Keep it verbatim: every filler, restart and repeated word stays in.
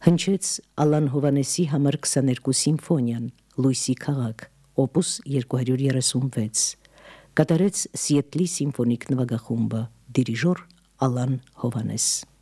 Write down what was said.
Հնչեց Ալան Հովանեսի համար քսաներկու սիմֆոնիան, Լույսի քաղաք, օպուս երկու հարյուր երեսունվեց, կատարեց Սիեթլի սիմֆոնիկ նվագախումբը, դիրիժոր Ալան Հովանես։